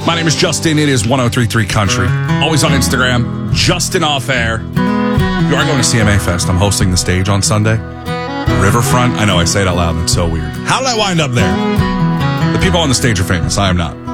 My name is Justin. It is 103.3 Country. Always on Instagram. Justin Off Air. You are going to CMA Fest. I'm hosting the stage on Sunday. Riverfront. I know I say it out loud. That's so weird. How did I wind up there? The people on the stage are famous. I am not.